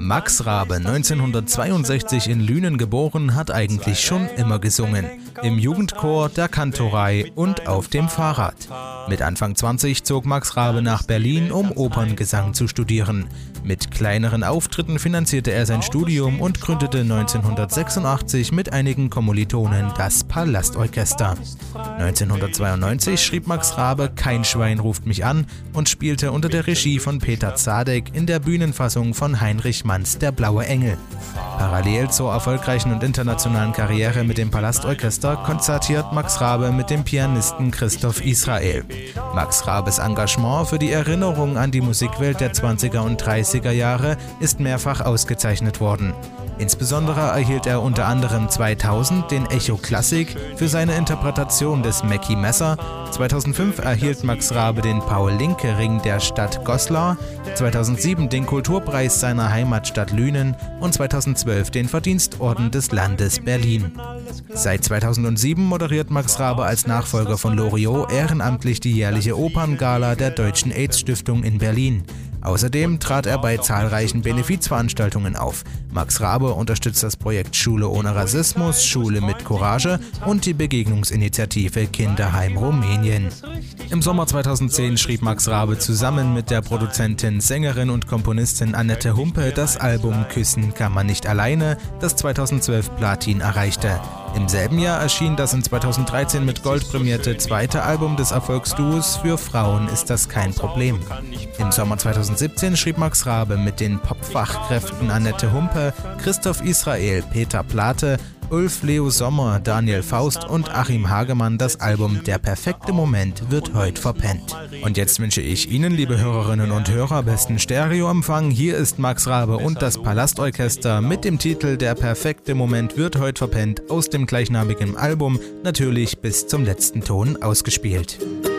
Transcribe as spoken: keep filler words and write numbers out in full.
Max Raabe, neunzehnhundertzweiundsechzig in Lünen geboren, hat eigentlich schon immer gesungen. Im Jugendchor, der Kantorei und auf dem Fahrrad. Mit Anfang zwanzig zog Max Raabe nach Berlin, um Operngesang zu studieren. Mit kleineren Auftritten finanzierte er sein Studium und gründete neunzehnhundertsechsundachtzig mit einigen Kommilitonen das Palastorchester. neunzehnhundertzweiundneunzig schrieb Max Raabe Kein Schwein ruft mich an und spielte unter der Regie von Peter Zadek in der Bühnenfassung von Heinrich Manns Der blaue Engel. Parallel zur erfolgreichen und internationalen Karriere mit dem Palastorchester konzertiert Max Raabe mit dem Pianisten Christoph Israel. Max Raabes Engagement für die Erinnerung an die Musikwelt der zwanziger und dreißiger Jahre ist mehrfach ausgezeichnet worden. Insbesondere erhielt er unter anderem zweitausend den Echo Klassik für seine Interpretation des Mackie Messer, zweitausendfünf erhielt Max Raabe den Paul-Linke-Ring der Stadt Goslar, zweitausendsieben den Kulturpreis seiner Heimatstadt Lünen und zweitausendzwölf den Verdienstorden des Landes Berlin. Seit zweitausendsieben moderiert Max Raabe als Nachfolger von Loriot ehrenamtlich die jährliche Operngala der Deutschen AIDS-Stiftung in Berlin. Außerdem trat er bei zahlreichen Benefizveranstaltungen auf. Max Raabe unterstützt das Projekt Schule ohne Rassismus, Schule mit Courage und die Begegnungsinitiative Kinderheim Rumänien. Im Sommer zweitausendzehn schrieb Max Raabe zusammen mit der Produzentin, Sängerin und Komponistin Annette Humpe das Album Küssen kann man nicht alleine, das zweitausendzwölf Platin erreichte. Im selben Jahr erschien das in zweitausenddreizehn mit Gold prämierte zweite Album des Erfolgsduos Für Frauen ist das kein Problem. Im Sommer zweitausendsiebzehn schrieb Max Raabe mit den Pop-Fachkräften Annette Humpe, Christoph Israel, Peter Plate, Ulf Leo Sommer, Daniel Faust und Achim Hagemann das Album Der perfekte Moment wird heut verpennt. Und jetzt wünsche ich Ihnen, liebe Hörerinnen und Hörer, besten Stereoempfang. Hier ist Max Raabe und das Palastorchester mit dem Titel Der perfekte Moment wird heut verpennt aus dem gleichnamigen Album, natürlich bis zum letzten Ton ausgespielt.